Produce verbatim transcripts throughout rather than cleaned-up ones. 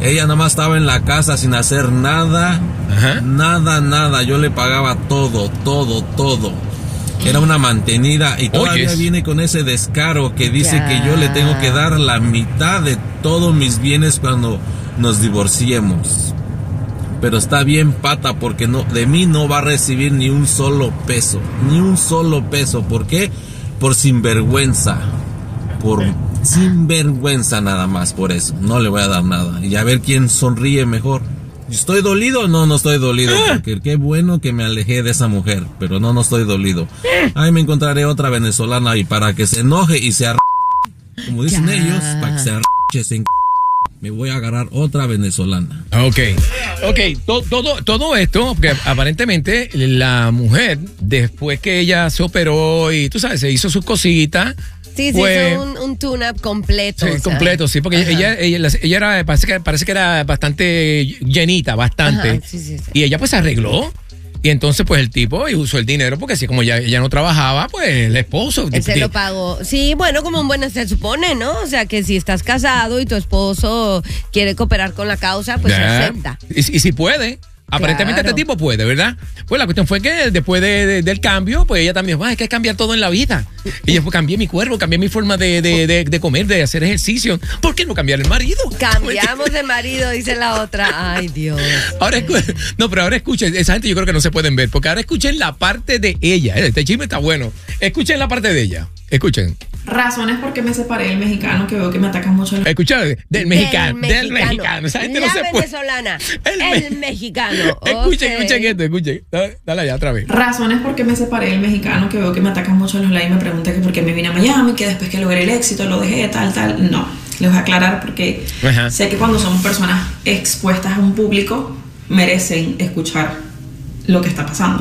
Ella nada más estaba en la casa sin hacer nada. Ajá. Nada, nada. Yo le pagaba todo, todo, todo. Era una mantenida y todavía Oyes. viene con ese descaro que dice ya. que yo le tengo que dar la mitad de todos mis bienes cuando nos divorciemos. Pero está bien pata porque no, de mí no va a recibir ni un solo peso, ni un solo peso. ¿Por qué? Por sinvergüenza, por sinvergüenza nada más, por eso. No le voy a dar nada y a ver quién sonríe mejor. ¿Estoy dolido? No, no estoy dolido, porque qué bueno que me alejé de esa mujer, pero no, no estoy dolido. Ahí me encontraré otra venezolana y para que se enoje y se arr... como dicen ya. ellos, para que se arr... se enc... me voy a agarrar otra venezolana. Ok, ok, todo, todo, todo esto, porque aparentemente la mujer, después que ella se operó y tú sabes, se hizo sus cositas. Sí, sí, pues, hizo un, un tune-up completo. Sí, o sea. completo, sí, porque ella, ella, ella era, parece que, parece que era bastante llenita, bastante. Ajá, sí, sí, sí. Y ella pues se arregló. Y entonces pues el tipo y usó el dinero porque así como ya ella no trabajaba, pues el esposo. Él se lo pagó. Sí, bueno, como un buen se supone, ¿no? O sea que si estás casado y tu esposo quiere cooperar con la causa, pues ya. se acepta. Y, y si puede. Aparentemente claro. este tipo puede, ¿verdad? Pues la cuestión fue que después de, de, del cambio, pues ella también dijo, hay que cambiar todo en la vida. Y ella pues cambié mi cuerpo, cambié mi forma de, de, de, de comer, de hacer ejercicio. ¿Por qué no cambiar el marido? Cambiamos de marido, dice la otra. Ay, Dios. Ahora escuchen, no, pero ahora escuchen, esa gente yo creo que no se pueden ver, porque ahora escuchen la parte de ella. Este chisme está bueno. Escuchen la parte de ella. Escuchen. Razones por qué me separé del mexicano, que veo que me atacan mucho. Los... Escucha, del, del mexicano, del mexicano. Esa gente la no se venezolana, puede... el, el me... mexicano. Escuchen, okay. escuchen esto, escuchen. Dale, dale allá otra vez. Razones por qué me separé del mexicano, que veo que me atacan mucho los likes. Me preguntan que por qué me vine a Miami, que después que logré el éxito lo dejé, tal, tal. No, les voy a aclarar porque Ajá. sé que cuando somos personas expuestas a un público, merecen escuchar lo que está pasando.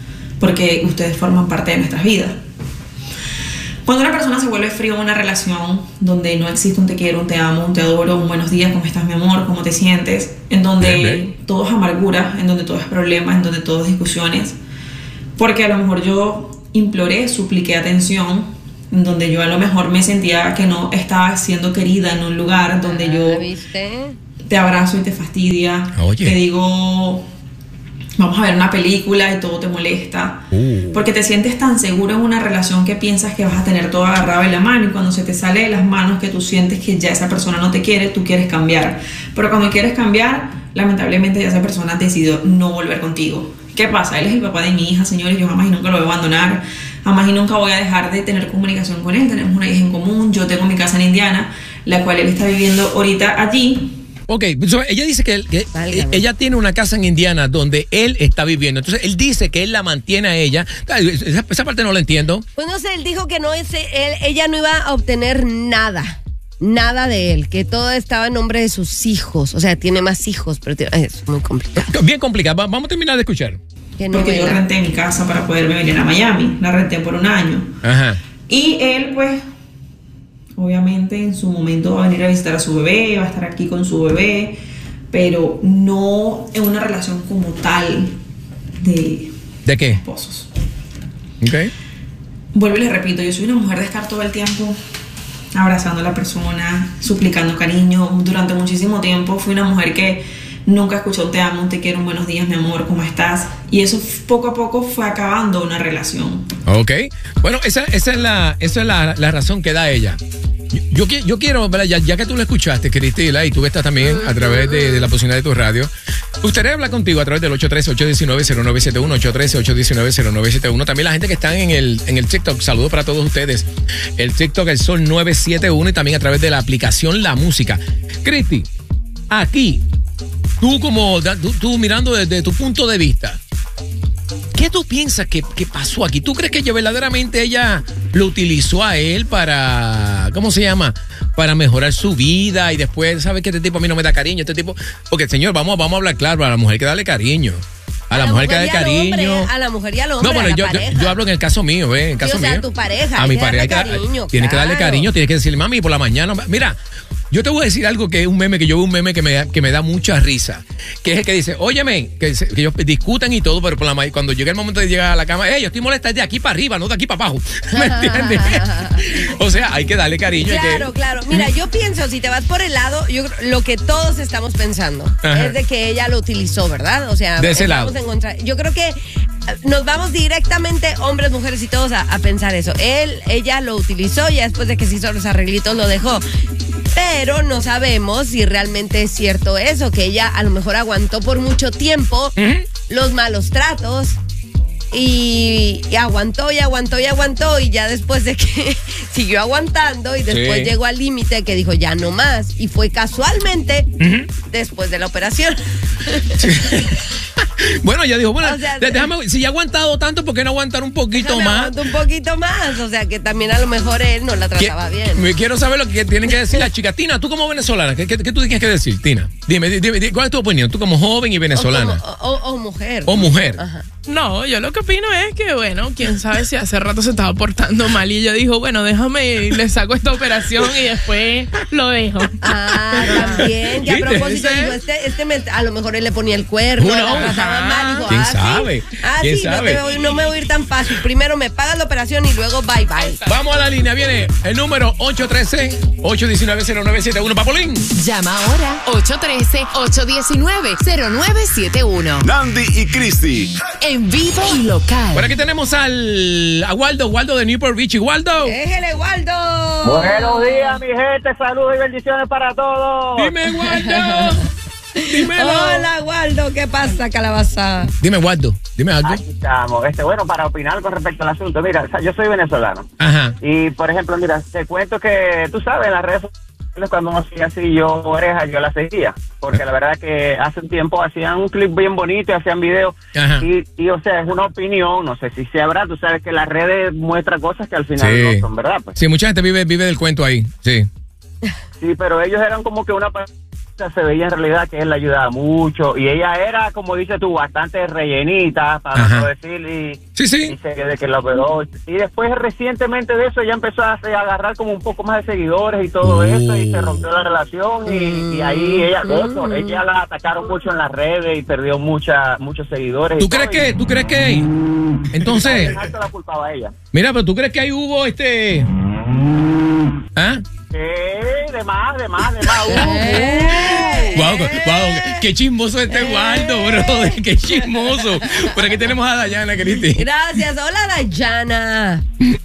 Porque ustedes forman parte de nuestras vidas. Cuando una persona se vuelve frío en una relación donde no existe un te quiero, un te amo, un te adoro, un buenos días, ¿cómo estás mi amor? ¿Cómo te sientes? En donde bien, bien. todo es amargura, en donde todo es problema, en donde todo es discusiones. Porque a lo mejor yo imploré, supliqué atención, en donde yo a lo mejor me sentía que no estaba siendo querida en un lugar donde ah, yo ¿viste? te abrazo y te fastidia, Oye. te digo... vamos a ver una película y todo te molesta. Uh. Porque te sientes tan seguro en una relación que piensas que vas a tener todo agarrado en la mano y cuando se te sale de las manos que tú sientes que ya esa persona no te quiere, tú quieres cambiar. Pero cuando quieres cambiar, lamentablemente ya esa persona decidió no volver contigo. ¿Qué pasa? Él es el papá de mi hija, señores, yo jamás y nunca lo voy a abandonar, jamás y nunca voy a dejar de tener comunicación con él. Tenemos una hija en común, yo tengo mi casa en Indiana, la cual él está viviendo ahorita allí. Ok, so ella dice que, que ella tiene una casa en Indiana donde él está viviendo. Entonces, él dice que él la mantiene a ella. Esa, esa parte no la entiendo. Pues no sé, él dijo que no es, él, ella no iba a obtener nada. Nada de él, que todo estaba en nombre de sus hijos. O sea, tiene más hijos, pero tiene, es muy complicado. Bien complicado. Vamos a terminar de escuchar. Porque yo renté mi casa para poderme venir a Miami. La renté por un año. Ajá. Y él, pues... obviamente en su momento va a venir a visitar a su bebé, va a estar aquí con su bebé, pero no en una relación como tal de... ¿De qué? Esposos. Ok. Vuelvo y les repito, yo soy una mujer de estar todo el tiempo abrazando a la persona, suplicando cariño. Durante muchísimo tiempo fui una mujer que nunca escuchó un te amo, un te quiero, un buenos días, mi amor, ¿cómo estás? Y eso poco a poco fue acabando una relación. Ok. Bueno, esa, esa es, la, esa es la, la razón que da ella. Yo, yo, yo quiero, ya, ya que tú lo escuchaste, Cristina, y tú estás también a través de, de la posibilidad de tu radio, me gustaría hablar contigo a través del ocho uno tres, ocho uno nueve, cero nueve siete uno, ocho uno tres, ocho uno nueve, cero nueve siete uno. También la gente que está en el, en el TikTok, saludos para todos ustedes. El TikTok, el Sol nueve siete uno, y también a través de la aplicación La Música. Cristi, aquí, tú como, tú, tú mirando desde tu punto de vista, ¿qué tú piensas que, que pasó aquí? ¿Tú crees que ella, verdaderamente ella lo utilizó a él para, ¿cómo se llama? Para mejorar su vida y después, ¿sabes que este tipo a mí no me da cariño? Este tipo, porque señor, vamos, vamos a hablar claro, a la mujer hay que darle cariño. A, a la, la mujer, mujer que darle cariño. Hombre, a la mujer y al hombre. No, bueno, a la yo, pareja. yo, yo hablo en el caso mío, ¿eh? En el caso sí, o sea, mío. a tu pareja. A mi pareja hay que darle cariño. Tienes claro. que darle cariño, tienes que decirle, mami, por la mañana. Mira, yo te voy a decir algo que es un meme, que yo veo un meme que me da, que me da mucha risa, que es el que dice, óyeme, que, se, que ellos discutan y todo, pero por la, cuando llega el momento de llegar a la cama, hey, yo estoy molesta de aquí para arriba, no de aquí para abajo. ¿Me entiendes? O sea, hay que darle cariño. Claro, que... claro. Mira, yo pienso, si te vas por el lado, yo lo que todos estamos pensando Ajá. es de que ella lo utilizó, ¿verdad? O sea, de ese lado. En contra. Yo creo que nos vamos directamente, hombres, mujeres y todos, a, a pensar eso. Él, ella lo utilizó, ya después de que se hizo los arreglitos lo dejó. Pero no sabemos si realmente es cierto eso, que ella a lo mejor aguantó por mucho tiempo uh-huh. los malos tratos. Y, y aguantó y aguantó y aguantó y ya después de que siguió aguantando y después sí. llegó al límite que dijo ya no más y fue casualmente uh-huh. después de la operación. Sí. Bueno, ella dijo, bueno, o sea, déjame, si ya ha aguantado tanto, ¿por qué no aguantar un poquito más? Un poquito más, o sea que también a lo mejor él no la trataba bien. Me quiero saber lo que tienen que decir las chicas. Tina, tú como venezolana, ¿qué, qué, qué tú tienes que decir, Tina? Dime, dime, dime, ¿cuál es tu opinión? Tú como joven y venezolana. O, como, o, o mujer. O mujer. Ajá. No, yo lo que opino es que, bueno, quién sabe si hace rato se estaba portando mal y ella dijo, bueno, déjame, le saco esta operación y después lo dejo. Ah, también, que a propósito, digo, este, este me, a lo mejor él le ponía el cuerno, la trataba mal, dijo, ¿quién ah, sabe? Sí, ah, ¿Quién sí, sabe? No, te, no me voy a ir tan fácil. Primero me pagas la operación y luego bye bye. Vamos a la línea, viene el número ocho uno tres, ocho uno nueve, cero nueve siete uno, Papolín. Llama ahora, ocho uno tres, ocho uno nueve, cero nueve siete uno. Nandy y Cristi. En vivo y local. Por aquí tenemos al a Waldo, Waldo de Newport Beach. ¿Y Waldo? ¡Déjele, Waldo! Buenos días, mi gente. Saludos y bendiciones para todos. Dime, Waldo. Dímelo. Hola, Waldo. ¿Qué pasa, calabaza? Dime, Waldo. Dime algo. Aquí estamos. Este, bueno, para opinar con respecto al asunto. Mira, yo soy venezolano. Ajá. Y, por ejemplo, mira, te cuento que, tú sabes, en las redes sociales, cuando uno hacía así, yo, oreja, yo la seguía. Porque la verdad que hace un tiempo hacían un clip bien bonito y hacían videos. Y, y, o sea, es una opinión, no sé si sea verdad. Tú sabes que las redes muestran cosas que al final sí. no son verdad. Pues. Sí, mucha gente vive, vive del cuento ahí. Sí. Sí, pero ellos eran como que una... se veía en realidad que él la ayudaba mucho y ella era, como dices tú, bastante rellenita, para Ajá. no decir, y, sí, sí. y se, de que lo operó. Y después, recientemente de eso, ella empezó a, a agarrar como un poco más de seguidores y todo uh. eso, y se rompió la relación, y, y ahí ella, de hecho, ella la atacaron mucho en las redes y perdió mucha, muchos seguidores. ¿Tú crees que, tú crees que, entonces, la culpaba a ella? Mira, pero ¿tú crees que ahí hubo este, ah? Sí, de más, de más, de más. Uh. Wow, wow, qué chismoso este Waldo, bro. Qué chismoso. Por aquí tenemos a Dayana, Cristi. Gracias. Hola, Dayana.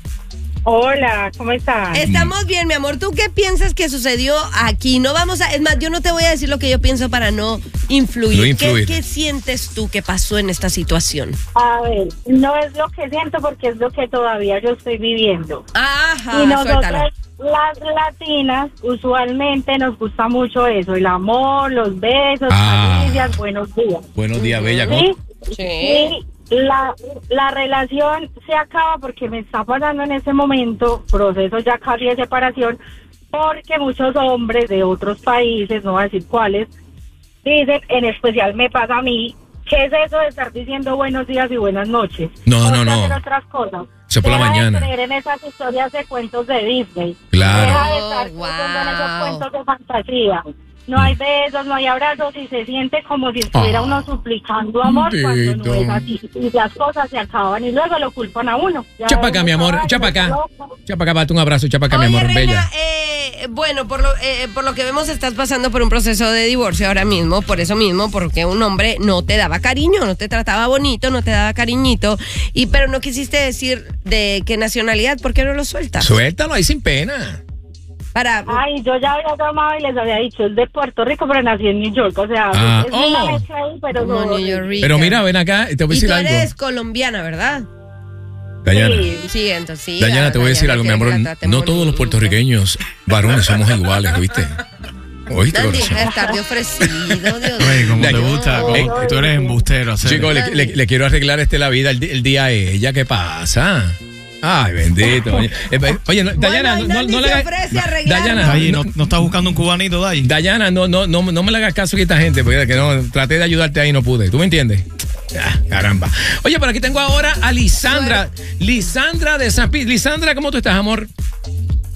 Hola, ¿cómo estás? Estamos bien, mi amor. ¿Tú qué piensas que sucedió aquí? No vamos a... Es más, yo no te voy a decir lo que yo pienso para no influir. No influir. ¿Qué, ¿Qué sientes tú que pasó en esta situación? A ver, no es lo que siento porque es lo que todavía yo estoy viviendo. Ajá, y nosotros, suéltalo. Las latinas, usualmente nos gusta mucho eso, el amor, los besos, ah. caricias, buenos días. Buenos días, bella. ¿Sí? Sí. Y la, la relación se acaba porque me está pasando en ese momento, proceso ya casi de separación, porque muchos hombres de otros países, no voy a decir cuáles, dicen, en especial me pasa a mí, ¿qué es eso de estar diciendo buenos días y buenas noches? No, no, no. Hacer otras cosas. Eso por la mañana. De creer en esas historias de cuentos de Disney. Claro. Deja de estar oh, wow. en esos cuentos de fantasía. No hay besos, no hay abrazos y se siente como si estuviera oh. uno suplicando amor Tito. cuando no es así. Y las cosas se acaban y luego lo culpan a uno. Chapa acá, mi amor. Chapa acá. Chapa acá, date un abrazo. Chapa acá, mi amor. Reina, bella. Eh, bueno, por lo, eh, por lo que vemos estás pasando por un proceso de divorcio ahora mismo, por eso mismo, porque un hombre no te daba cariño, no te trataba bonito, no te daba cariñito, y pero no quisiste decir de qué nacionalidad, ¿por qué no lo sueltas? Suéltalo ahí sin pena. Para... Ay, yo ya había llamado y les había dicho, es de Puerto Rico, pero nací en New York, o sea, ah. es oh. una mezcla ahí, pero no. no New pero mira, ven acá, te voy a decir algo. Y tú eres colombiana, ¿verdad? Dayana. Sí, sí entonces sí. Dayana, te voy a decir algo, mi amor. No todos los puertorriqueños varones somos iguales, ¿viste? ¿Oíste, corazón? Estar de ofrecido, Dios. Oye, como te gusta, como, tú eres embustero. Chicos, le, le, le quiero arreglar este la vida el, el día a ella, ¿qué pasa? Ay, bendito. Oye, oye no, Dayana, bueno, no, no, no le hagas. Dayana, Ay, no, no estás buscando un cubanito, Day. Dayana, no, no, no, no me le hagas caso a esta gente, porque que no, traté de ayudarte ahí y no pude. ¿Tú me entiendes? Ah, caramba. Oye, por aquí tengo ahora a Lisandra. Lisandra de San Pete. Lisandra, ¿cómo tú estás, amor?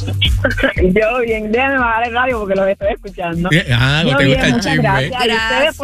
Yo bien, déjenme bajar el radio porque los estoy escuchando. Ah, Yo te bien, gusta el muchas chisme. gracias. Y ustedes, por